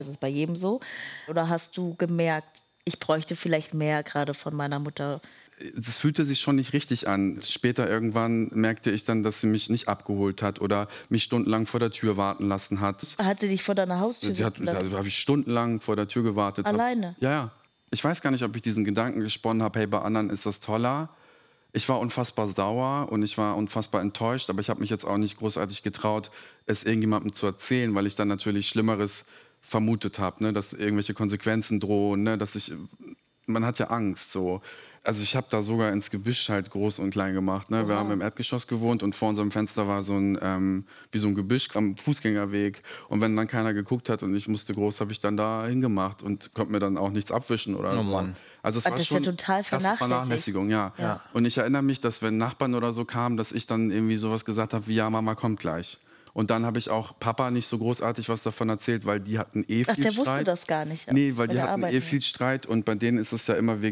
Ist es bei jedem so? Oder hast du gemerkt, ich bräuchte vielleicht mehr gerade von meiner Mutter? Das fühlte sich schon nicht richtig an. Später irgendwann merkte ich dann, dass sie mich nicht abgeholt hat oder mich stundenlang vor der Tür warten lassen hat. Hat sie dich vor deiner Haustür Sie hat, sitzen lassen? also habe ich stundenlang vor der Tür gewartet. Alleine? Ja, ja. Ich weiß gar nicht, ob ich diesen Gedanken gesponnen habe, hey, bei anderen ist das toller. Ich war unfassbar sauer und ich war unfassbar enttäuscht, aber ich habe mich jetzt auch nicht großartig getraut, es irgendjemandem zu erzählen, weil ich dann natürlich Schlimmeres vermutet habe, ne, dass irgendwelche Konsequenzen drohen, ne, man hat ja Angst so. Also ich habe da sogar ins Gebüsch halt groß und klein gemacht. Ne? Wir haben im Erdgeschoss gewohnt und vor unserem Fenster war so ein, wie so ein Gebüsch am Fußgängerweg. Und wenn dann keiner geguckt hat und ich musste groß, habe ich dann da hingemacht und konnte mir dann auch nichts abwischen oder Oh so. Mann. Also es Ah, war das ist ja schon total krasse Vernachlässigung, ja. Und ich erinnere mich, dass wenn Nachbarn oder so kamen, dass ich dann irgendwie sowas gesagt habe wie, ja, Mama kommt gleich. Und dann habe ich auch Papa nicht so großartig was davon erzählt, weil die hatten eh viel Ach, der Streit. wusste das gar nicht. Nee, weil bei die der hatten Arbeit eh nicht. viel Streit und bei denen ist es ja immer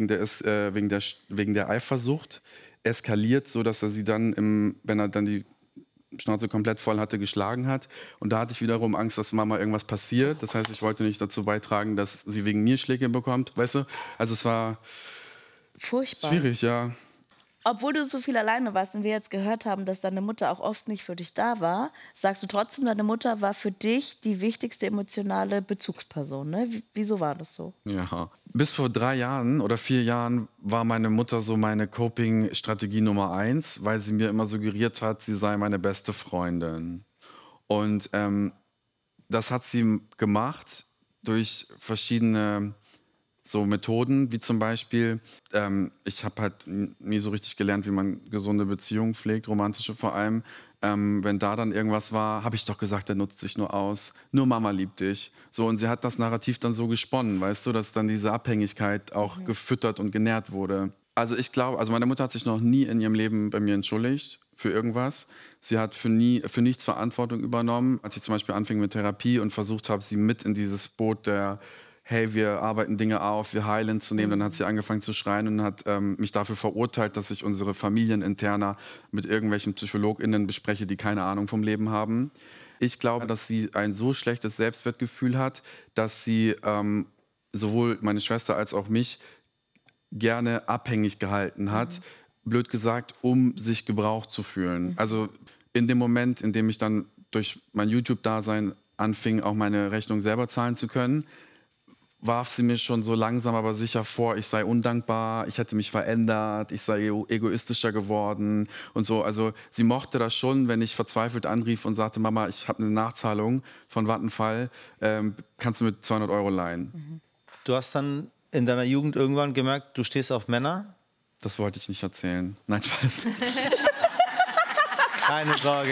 wegen der Eifersucht eskaliert, so dass er sie dann, wenn er dann die Schnauze komplett voll hatte, geschlagen hat. Und da hatte ich wiederum Angst, dass Mama irgendwas passiert. Das heißt, ich wollte nicht dazu beitragen, dass sie wegen mir Schläge bekommt, weißt du? Also es war Furchtbar. schwierig, ja. Obwohl du so viel alleine warst und wir jetzt gehört haben, dass deine Mutter auch oft nicht für dich da war, sagst du trotzdem, deine Mutter war für dich die wichtigste emotionale Bezugsperson. Ne? Wieso war das so? Ja. Bis vor 3 Jahren oder 4 Jahren war meine Mutter so meine Coping-Strategie Nummer 1, weil sie mir immer suggeriert hat, sie sei meine beste Freundin. Und das hat sie gemacht durch verschiedene so Methoden, wie zum Beispiel, ich habe halt nie so richtig gelernt, wie man gesunde Beziehungen pflegt, romantische vor allem. Wenn da dann irgendwas war, habe ich doch gesagt, der nutzt sich nur aus. Nur Mama liebt dich. So, und sie hat das Narrativ dann so gesponnen, weißt du, dass dann diese Abhängigkeit auch gefüttert und genährt wurde. Also ich glaube, also meine Mutter hat sich noch nie in ihrem Leben bei mir entschuldigt für irgendwas. Sie hat für nichts Verantwortung übernommen. Als ich zum Beispiel anfing mit Therapie und versucht habe, sie mit in dieses Boot der hey, wir arbeiten Dinge auf, wir heilen zu nehmen. Dann hat sie angefangen zu schreien und hat mich dafür verurteilt, dass ich unsere Familieninterner mit irgendwelchen PsychologInnen bespreche, die keine Ahnung vom Leben haben. Ich glaube, dass sie ein so schlechtes Selbstwertgefühl hat, dass sie sowohl meine Schwester als auch mich gerne abhängig gehalten hat, blöd gesagt, um sich gebraucht zu fühlen. Also in dem Moment, in dem ich dann durch mein YouTube-Dasein anfing, auch meine Rechnung selber zahlen zu können, warf sie mir schon so langsam aber sicher vor, ich sei undankbar, ich hätte mich verändert, ich sei egoistischer geworden und so. Also sie mochte das schon, wenn ich verzweifelt anrief und sagte, Mama, ich habe eine Nachzahlung von Vattenfall, kannst du mir 200 € leihen? Du hast dann in deiner Jugend irgendwann gemerkt, du stehst auf Männer? Das wollte ich nicht erzählen. Nein, Spaß. Keine Sorge.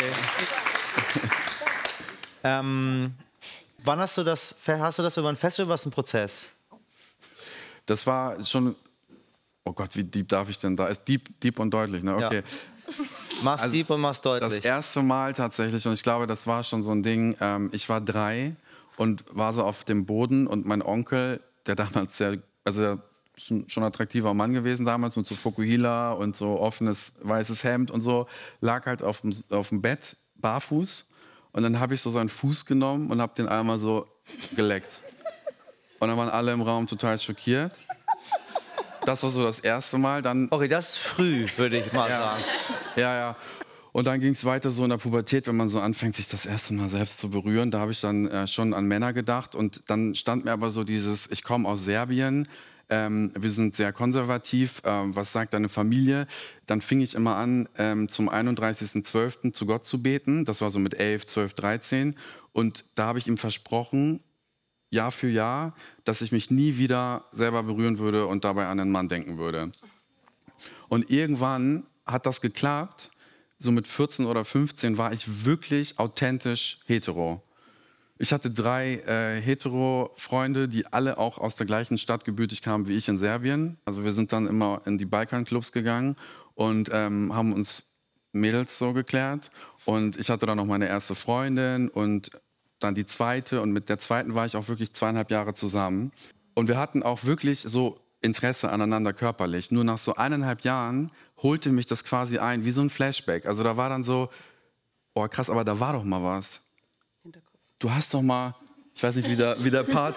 Wann hast du das über ein Festival, was ein Prozess? Das war schon, oh Gott, wie deep darf ich denn da? Ist deep und deutlich, ne? Okay. Ja. Mach's deep und mach's deutlich. Das erste Mal tatsächlich, und ich glaube, das war schon so ein Ding, ich war 3 und war so auf dem Boden und mein Onkel, der damals der schon attraktiver Mann gewesen damals mit so Fukuhila und so offenes weißes Hemd und so, lag halt auf dem Bett, barfuß. Und dann habe ich so seinen Fuß genommen und habe den einmal so geleckt. Und dann waren alle im Raum total schockiert. Das war so das erste Mal. Dann, okay, das ist früh, würde ich mal sagen. Ja. Und dann ging es weiter so in der Pubertät, wenn man so anfängt, sich das erste Mal selbst zu berühren. Da habe ich dann schon an Männer gedacht. Und dann stand mir aber so dieses, ich komme aus Serbien, wir sind sehr konservativ, was sagt deine Familie? Dann fing ich immer an, zum 31.12. zu Gott zu beten. Das war so mit 11, 12, 13. Und da habe ich ihm versprochen, Jahr für Jahr, dass ich mich nie wieder selber berühren würde und dabei an einen Mann denken würde. Und irgendwann hat das geklappt. So mit 14 oder 15 war ich wirklich authentisch hetero. Ich hatte 3 Hetero-Freunde, die alle auch aus der gleichen Stadt gebürtig kamen wie ich in Serbien. Also wir sind dann immer in die Balkanclubs gegangen und haben uns Mädels so geklärt. Und ich hatte dann noch meine erste Freundin und dann die zweite. Und mit der zweiten war ich auch wirklich 2,5 Jahre zusammen. Und wir hatten auch wirklich so Interesse aneinander körperlich. Nur nach so 1,5 Jahren holte mich das quasi ein, wie so ein Flashback. Also da war dann so, oh krass, aber da war doch mal was. Du hast doch mal Ich weiß nicht, wie der Part